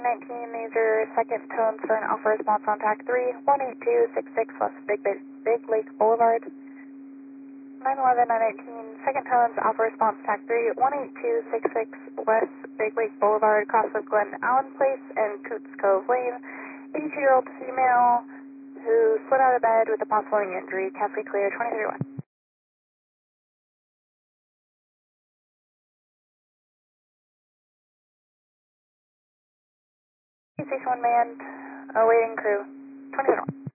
19, these are second tones for an alpha response on TAC 3, 18266 West Big Lake Boulevard. 911, 919, second tones, alpha response TAC 3, 18266 West Big Lake Boulevard, cross of Glen Allen Place and Coots Cove Lane. 82-year-old female who slid out of bed with a possible injury. Cafe clear, 2031. Station 1 manned, awaiting crew, 2031.